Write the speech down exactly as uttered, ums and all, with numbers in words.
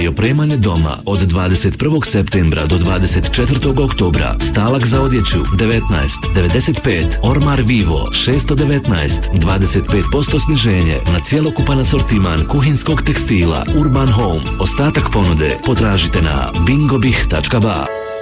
i opremanje doma od dvadeset prvog septembra do dvadeset četvrtog oktobra. Stalak za odjeću devetnaest devedeset pet, Ormar Vivo šesto devetnaest, dvadeset pet posto sniženje na cjelokupan asortiman kuhinskog tekstila Urban Home. Ostatak ponude potražite na bingobih tačka ba.